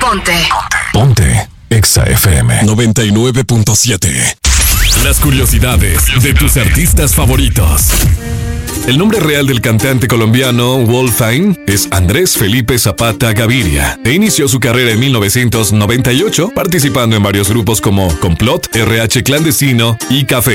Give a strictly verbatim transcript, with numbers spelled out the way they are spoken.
Ponte. Ponte. Exa F M noventa y nueve punto siete. Las curiosidades de tus artistas favoritos. El nombre real del cantante colombiano Wolfine es Andrés Felipe Zapata Gaviria e inició su carrera en mil novecientos noventa y ocho participando en varios grupos como Complot, R H Clandestino y Café.